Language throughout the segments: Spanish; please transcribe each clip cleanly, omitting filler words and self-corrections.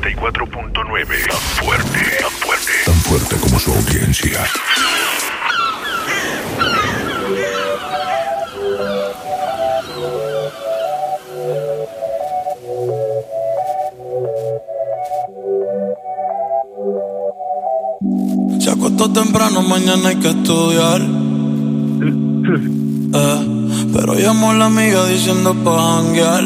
94.9. Tan fuerte, tan fuerte. Tan fuerte como su audiencia. Se acostó temprano, mañana hay que estudiar. Pero llamó a la amiga diciendo pa' janguear.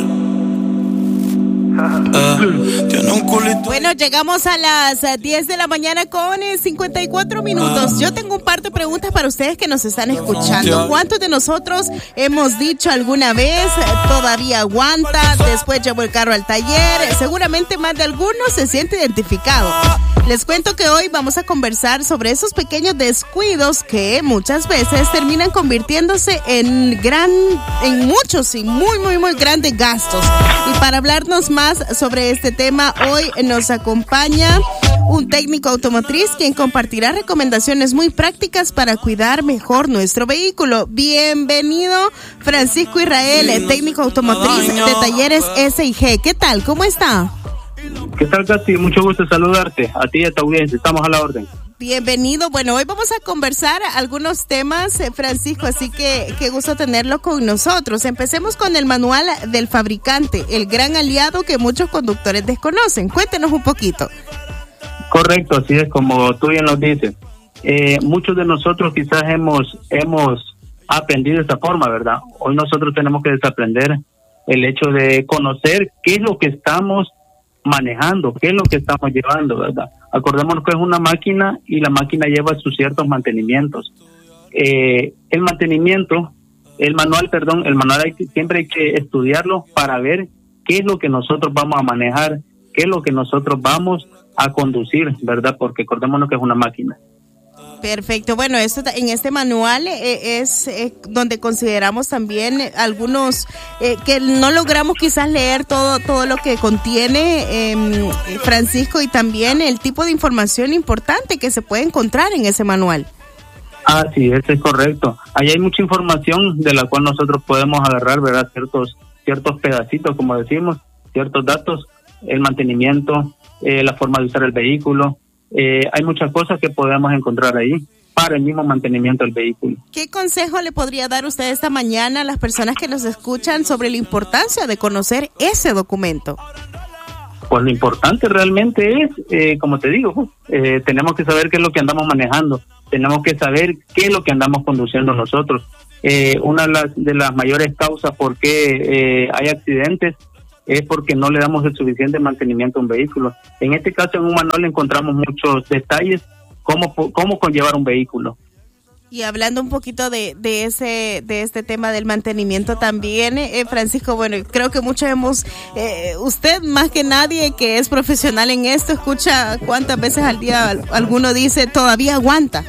Tiene un culito. Bueno, llegamos a las 10 de la mañana con 54 minutos. Yo tengo un par de preguntas para ustedes que nos están escuchando. ¿Cuántos de nosotros hemos dicho alguna vez, todavía aguanta, después llevo el carro al taller? Seguramente más de algunos se siente identificado. Les cuento que hoy vamos a conversar sobre esos pequeños descuidos que muchas veces terminan convirtiéndose en muchos y muy grandes gastos. Y para hablarnos más sobre este tema, hoy nos acompaña un técnico automotriz quien compartirá recomendaciones muy prácticas para cuidar mejor nuestro vehículo. Bienvenido, Francisco Israel, técnico automotriz de Talleres S&G. ¿Qué tal? ¿Cómo está? ¿Qué tal, Katy? Mucho gusto saludarte. A ti y a tu audiencia. Estamos a la orden. Bienvenido. Bueno, hoy vamos a conversar algunos temas, Francisco, así que qué gusto tenerlo con nosotros. Empecemos con el manual del fabricante, el gran aliado que muchos conductores desconocen. Cuéntenos un poquito. Correcto, así es como tú bien lo dices. Muchos de nosotros quizás hemos aprendido de esa forma, ¿verdad? Hoy nosotros tenemos que desaprender el hecho de conocer qué es lo que estamos manejando, qué es lo que estamos llevando, ¿verdad? Acordémonos que es una máquina y la máquina lleva sus ciertos mantenimientos. El manual siempre hay que estudiarlo para ver qué es lo que nosotros vamos a manejar, qué es lo que nosotros vamos a conducir, ¿verdad? Porque acordémonos que es una máquina. Perfecto. Bueno, esto en este manual es donde consideramos también algunos que no logramos quizás leer todo lo que contiene, Francisco, y también el tipo de información importante que se puede encontrar en ese manual. Ah, sí, eso es correcto. Ahí hay mucha información de la cual nosotros podemos agarrar, ¿verdad? Ciertos pedacitos, como decimos, ciertos datos, el mantenimiento, la forma de usar el vehículo. Hay muchas cosas que podemos encontrar ahí para el mismo mantenimiento del vehículo. ¿Qué consejo le podría dar usted esta mañana a las personas que nos escuchan sobre la importancia de conocer ese documento? Pues lo importante realmente es, como te digo, tenemos que saber qué es lo que andamos manejando, tenemos que saber qué es lo que andamos conduciendo nosotros. Una de las mayores causas por qué hay accidentes es porque no le damos el suficiente mantenimiento a un vehículo. En este caso, en un manual encontramos muchos detalles, cómo conllevar un vehículo. Y hablando un poquito de este tema del mantenimiento también, Francisco, bueno, creo que muchos usted más que nadie que es profesional en esto, escucha cuántas veces al día alguno dice, todavía aguanta.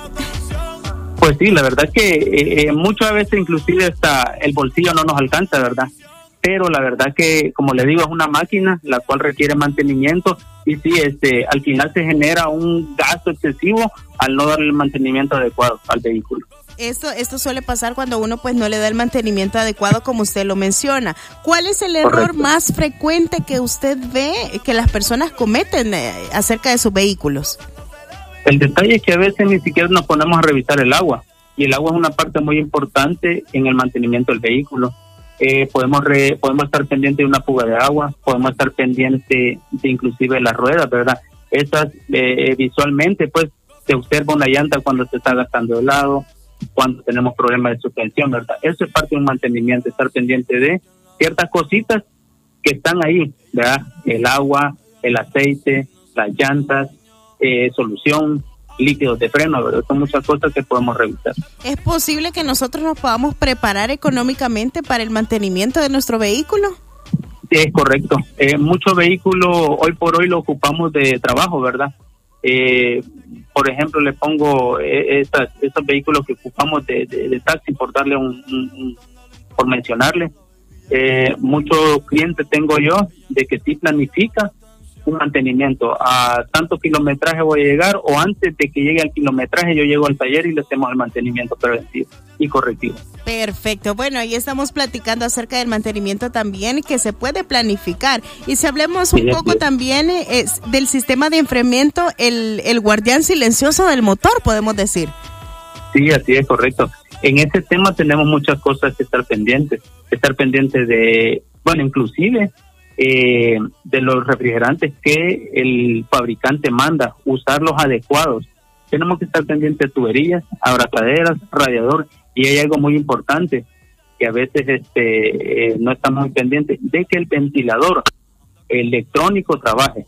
Pues sí, la verdad que muchas veces inclusive hasta el bolsillo no nos alcanza, ¿verdad? Pero la verdad que, como le digo, es una máquina la cual requiere mantenimiento y sí, al final se genera un gasto excesivo al no darle el mantenimiento adecuado al vehículo. Esto suele pasar cuando uno pues no le da el mantenimiento adecuado, como usted lo menciona. ¿Cuál es el error Correcto. más frecuente que usted ve que las personas cometen acerca de sus vehículos? El detalle es que a veces ni siquiera nos ponemos a revisar el agua, y el agua es una parte muy importante en el mantenimiento del vehículo. Podemos estar pendientes de una fuga de agua, podemos estar pendientes de inclusive las ruedas, ¿verdad? Esas visualmente pues se observa una llanta cuando se está gastando de lado, cuando tenemos problemas de suspensión, ¿verdad? Eso es parte de un mantenimiento, estar pendiente de ciertas cositas que están ahí, ¿verdad? El agua, el aceite, las llantas, solución, líquidos de freno, ¿verdad? Son muchas cosas que podemos revisar. ¿Es posible que nosotros nos podamos preparar económicamente para el mantenimiento de nuestro vehículo? Sí, es correcto. Muchos vehículos hoy por hoy lo ocupamos de trabajo, ¿verdad? Por ejemplo, le pongo estos vehículos que ocupamos de taxi, por darle por mencionarle. Muchos clientes tengo yo de que sí planifica un mantenimiento. A tanto kilometraje voy a llegar, o antes de que llegue al kilometraje yo llego al taller y le hacemos el mantenimiento preventivo y correctivo. Perfecto. Bueno, ahí estamos platicando acerca del mantenimiento también, que se puede planificar. Y si hablemos un poco también del sistema de enfriamiento, el guardián silencioso del motor, podemos decir. Sí, así es, correcto. En ese tema tenemos muchas cosas que estar pendientes de, bueno, inclusive de los refrigerantes que el fabricante manda, usar los adecuados. Tenemos que estar pendientes de tuberías, abrazaderas, radiador, y hay algo muy importante que a veces no estamos muy pendientes de que el ventilador electrónico trabaje,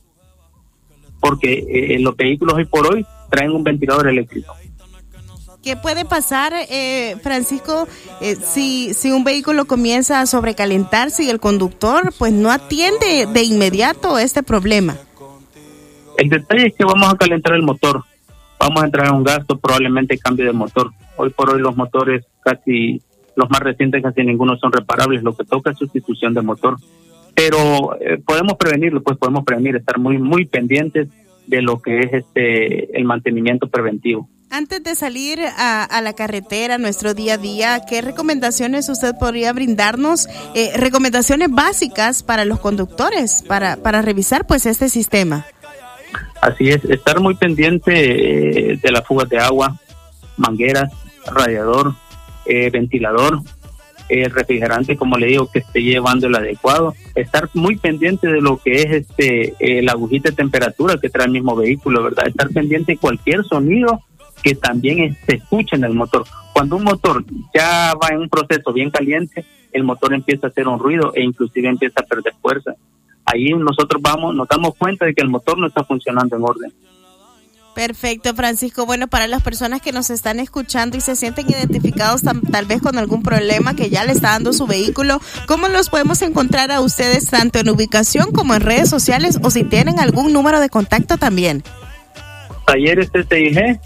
porque los vehículos hoy por hoy traen un ventilador eléctrico. ¿Qué puede pasar, Francisco, si un vehículo comienza a sobrecalentarse y el conductor pues no atiende de inmediato este problema? El detalle es que vamos a calentar el motor, vamos a entrar en un gasto, probablemente cambio de motor. Hoy por hoy los motores, casi los más recientes, casi ninguno son reparables, lo que toca es sustitución de motor. Pero podemos prevenirlo, estar muy, muy pendientes de lo que es el mantenimiento preventivo. Antes de salir a la carretera, nuestro día a día, ¿qué recomendaciones usted podría brindarnos? Recomendaciones básicas para los conductores, para revisar pues este sistema. Así es, estar muy pendiente de las fugas de agua, mangueras, radiador, ventilador, refrigerante, como le digo, que esté llevando el adecuado. Estar muy pendiente de lo que es la agujita de temperatura que trae el mismo vehículo, ¿verdad? Estar pendiente de cualquier sonido que también se escuche en el motor. Cuando un motor ya va en un proceso bien caliente, el motor empieza a hacer un ruido e inclusive empieza a perder fuerza. Ahí nosotros nos damos cuenta de que el motor no está funcionando en orden. Perfecto, Francisco. Bueno, para las personas que nos están escuchando y se sienten identificados tal vez con algún problema que ya le está dando su vehículo, ¿cómo los podemos encontrar a ustedes tanto en ubicación como en redes sociales, o si tienen algún número de contacto también? Talleres SIG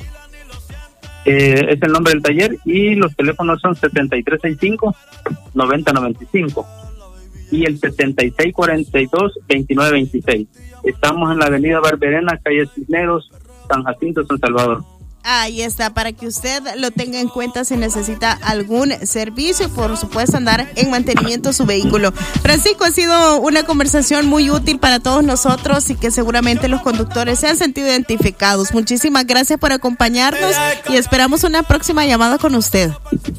es el nombre del taller, y los teléfonos son 7365-9095 y el 7642-2926. Estamos en la avenida Barberena, calle Cisneros, San Jacinto, San Salvador. Ahí está, para que usted lo tenga en cuenta si necesita algún servicio y por supuesto andar en mantenimiento de su vehículo. Francisco, ha sido una conversación muy útil para todos nosotros y que seguramente los conductores se han sentido identificados. Muchísimas gracias por acompañarnos y esperamos una próxima llamada con usted.